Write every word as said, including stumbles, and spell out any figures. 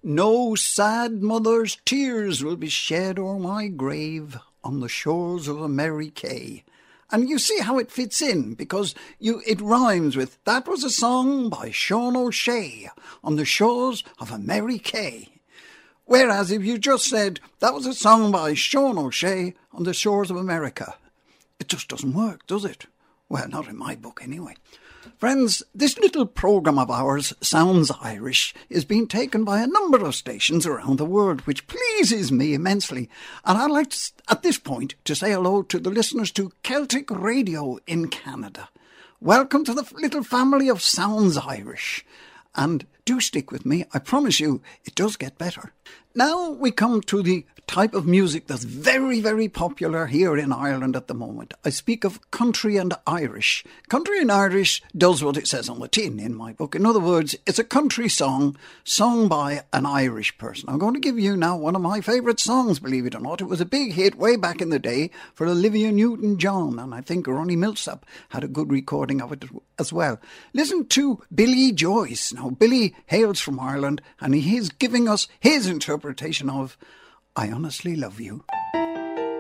No sad mother's tears will be shed o'er my grave on the shores of a merry Kay. And you see how it fits in, because you it rhymes with, that was a song by Sean O'Shea on the shores of a merry Kay. Whereas if you just said, that was a song by Sean O'Shea on the shores of America, it just doesn't work, does it? Well, not in my book anyway. Friends, this little programme of ours, Sounds Irish, is being taken by a number of stations around the world, which pleases me immensely. And I'd like to, at this point, to say hello to the listeners to Celtic Radio in Canada. Welcome to the little family of Sounds Irish. And do stick with me, I promise you, it does get better. Now we come to the type of music that's very, very popular here in Ireland at the moment. I speak of country and Irish. Country and Irish does what it says on the tin in my book. In other words, it's a country song sung by an Irish person. I'm going to give you now one of my favourite songs, believe it or not. It was a big hit way back in the day for Olivia Newton-John, and I think Ronnie Milsap had a good recording of it as well. Listen to Billy Joyce. Now, Billy hails from Ireland, and he is giving us his interpretation of I Honestly Love You.